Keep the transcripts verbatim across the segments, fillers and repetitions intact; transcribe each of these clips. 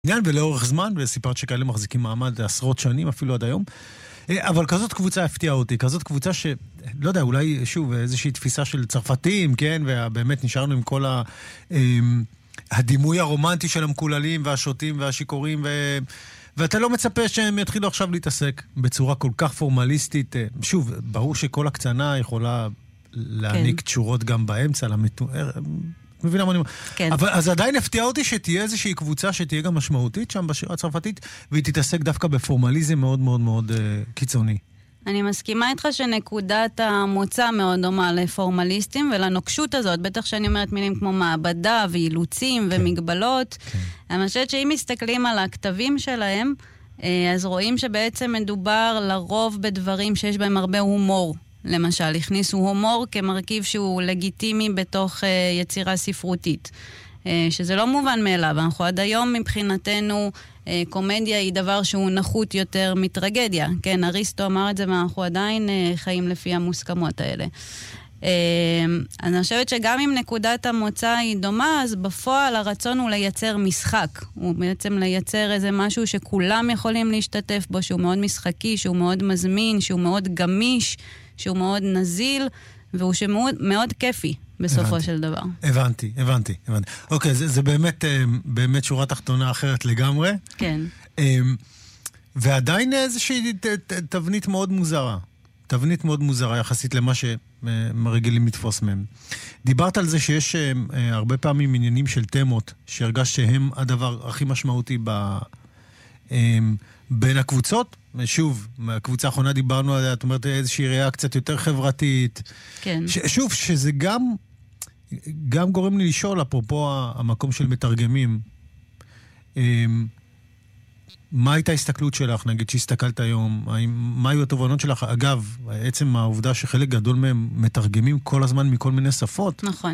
עניין ולאורך זמן, וסיפרת שכאלה מחזיקים מעמד עשרות שנים, אפילו עד היום. אבל כזאת קבוצה הפתיעה אותי, כזאת קבוצה ש... לא יודע, אולי, שוב, איזושהי תפיסה של צרפתים, כן? ובאמת נשארנו עם כל ה... הדימוי הרומנטי של המקוללים והשוטים והשיקורים, ו... ואתה לא מצפה שהם יתחילו עכשיו להתעסק בצורה כל כך פורמליסטית. שוב, ברור שכל הקצנה יכולה להעניק כן. תשורות גם באמצע, למתואר... מבינה מה אני אומר. כן. אבל אז עדיין הפתיע אותי שתהיה איזושהי קבוצה שתהיה גם משמעותית שם בשירה הצרפתית, והיא תתעסק דווקא בפורמליזם מאוד מאוד מאוד uh, קיצוני. אני מסכימה איתך שנקודת המוצא מאוד דומה לפורמליסטים, ולנוקשות הזאת, בטח שאני אומרת מילים כמו מעבדה ואילוצים כן. ומגבלות. כן. אני חושבת שאם מסתכלים על הכתבים שלהם, אז רואים שבעצם מדובר לרוב בדברים שיש בהם הרבה הומור. למשל, הכניסו הומור כמרכיב שהוא לגיטימי בתוך uh, יצירה ספרותית. Uh, שזה לא מובן מאליו. אנחנו עד היום מבחינתנו, uh, קומדיה היא דבר שהוא נחות יותר מטרגדיה. כן, אריסטו אמר את זה, ואנחנו עדיין uh, חיים לפי המוסכמות האלה. Uh, אני חושבת שגם אם נקודת המוצא היא דומה, אז בפועל הרצון הוא לייצר משחק. הוא בעצם לייצר איזה משהו שכולם יכולים להשתתף בו, שהוא מאוד משחקי, שהוא מאוד מזמין, שהוא מאוד גמיש, שהוא מאוד נזיל, והוא שמאוד מאוד כיפי בסופו הבנתי, של דבר. הבנתי, הבנתי, הבנתי. אוקיי, זה, זה באמת, באמת שורה תחתונה אחרת לגמרי. כן. ועדיין איזושהי תבנית מאוד מוזרה. תבנית מאוד מוזרה יחסית למה שמרגילים לתפוס מהם. דיברת על זה שיש הרבה פעמים עניינים של תמות, שהרגש שהם הדבר הכי משמעותי ב... בין הקבוצות, שוב, מהקבוצה האחרונה דיברנו עליה, את אומרת איזושהי ראייה קצת יותר חברתית. כן. ש, שוב, שזה גם, גם גורם לי לשאול, אפרופו המקום של מתרגמים, מה הייתה ההסתכלות שלך, נגיד שהסתכלת היום, מה היו התובנות שלך? אגב, עצם העובדה שחלק גדול מהם מתרגמים כל הזמן מכל מיני שפות. נכון.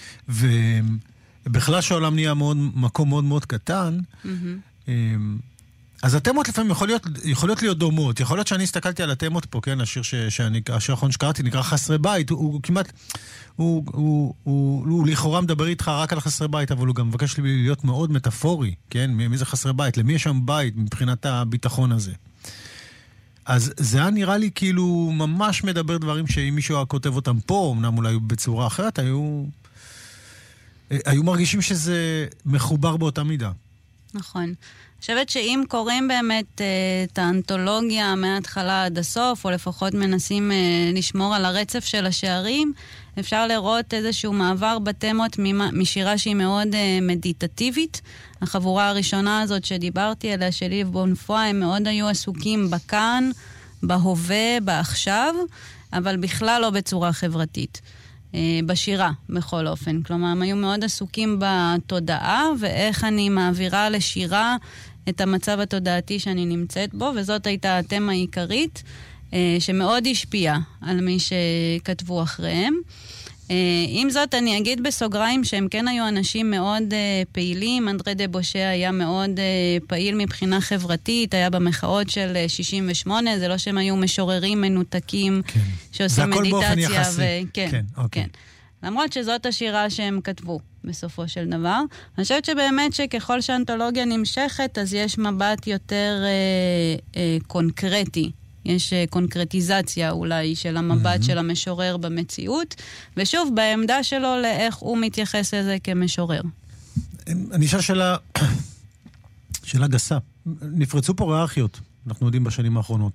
ובכלל שהעולם נהיה מאוד, מקום מאוד מאוד קטן, mm-hmm. אז התמות לפעמים יכול להיות, יכולות להיות דומות. יכול להיות שאני הסתכלתי על התמות פה, כן? השיר ש, שאני, השיר האחרון שקראתי נקרא חסרי בית. הוא, הוא כמעט, הוא, הוא, הוא, הוא לכאורה מדבר איתך רק על חסרי בית, אבל הוא גם מבקש לי להיות מאוד מטאפורי, כן? מי זה חסרי בית? למי יש שם בית מבחינת הביטחון הזה? אז זה היה נראה לי כאילו ממש מדבר דברים שאם מישהו היה כותב אותם פה, אמנם אולי בצורה אחרת, היו, היו מרגישים שזה מחובר באותה מידה. נכון. אני חושבת שאם קוראים באמת את האנתולוגיה מההתחלה עד הסוף, או לפחות מנסים לשמור על הרצף של השערים, אפשר לראות איזשהו מעבר בתמות משירה שהיא מאוד מדיטטיבית. החבורה הראשונה הזאת שדיברתי עליה, של ליב בונפואה, הם מאוד היו עסוקים בכאן, בהווה, בעכשיו, אבל בכלל לא בצורה חברתית. בשירה, בכל אופן. כלומר, הם היו מאוד עסוקים בתודעה, ואיך אני מעבירה לשירה את המצב התודעתי שאני נמצאת בו, וזאת הייתה התמה העיקרית, שמאוד השפיעה על מי שכתבו אחריהם. עם זאת, אני אגיד בסוגריים שהם כן היו אנשים מאוד פעילים. אנדרי דה בושה היה מאוד פעיל מבחינה חברתית, היה במחאות של שישים ושמונה, זה לא שהם היו משוררים מנותקים כן. שעושים מדיטציה. זה הכל באופן יחסי. ו... כן, כן, אוקיי. כן. למרות שזאת השירה שהם כתבו בסופו של דבר. אני חושבת שבאמת שככל שהאנתולוגיה נמשכת, אז יש מבט יותר אה, אה, קונקרטי. יש אה, קונקרטיזציה אולי של המבט mm-hmm. של המשורר במציאות, ושוב, בעמדה שלו לאיך הוא מתייחס לזה כמשורר. אני אשאל שאלה, שאלה גסה. נפרצו פה ריארכיות, אנחנו יודעים בשנים האחרונות.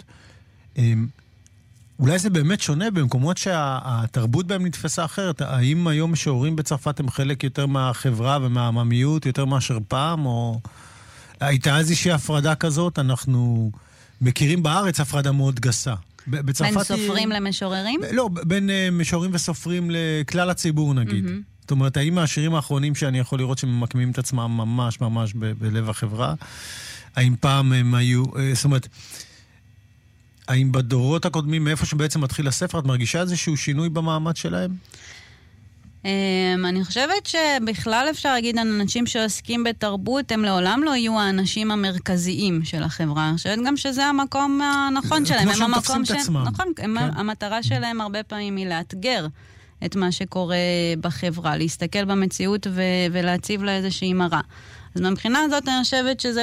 אולי זה באמת שונה במקומות שהתרבות בהם נתפסה אחרת. האם היום משוררים בצרפת הם חלק יותר מהחברה ומהעממיות, יותר מאשר פעם, או הייתה איזושהי הפרדה כזאת? אנחנו מכירים בארץ הפרדה מאוד גסה. בין סופרים למשוררים? לא, בין משוררים וסופרים לכלל הציבור נגיד. זאת אומרת, האם מהשירים האחרונים שאני יכול לראות שממקמים את עצמם ממש ממש בלב החברה, האם פעם הם היו, זאת אומרת, האם בדורות הקודמים, מאיפה שבעצם מתחיל הספר, את מרגישה איזשהו שינוי במעמד שלהם? אני חושבת שבכלל אפשר להגיד על אנשים שעוסקים בתרבות, הם לעולם לא יהיו האנשים המרכזיים של החברה. אני חושבת גם שזה המקום הנכון שלהם. כמו שהם תופסים את עצמם. נכון, המטרה שלהם הרבה פעמים היא לאתגר את מה שקורה בחברה, להסתכל במציאות ולהציב לה איזושהי מראה. אז מבחינה הזאת אני חושבת שזה